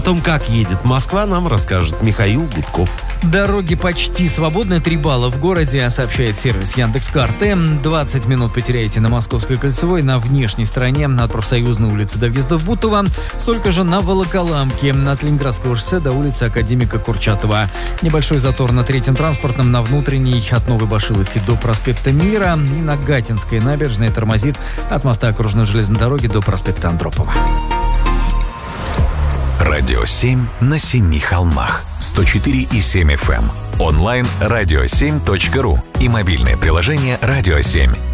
том, как едет Москва, нам расскажет Михаил Гудков. Дороги почти свободны, 3 балла в городе, сообщает сервис Яндекс.Карты. 20 минут потеряете на Московской кольцевой, на внешней стороне от Профсоюзной улицы до въезда в Бутово. Столько же на Волоколамке, от Ленинградского шоссе до улицы Академика Курчатова. Небольшой затор на 3-м транспортном, на внутренней от Новой Башиловки до проспекта Мира. И на Гатинской набережной тормозит от моста Окружной железной дороги до проспекта Андропова. Радио 7 на 7 холмах. 104,7 FM. Онлайн радио7.ру и мобильное приложение «Радио 7».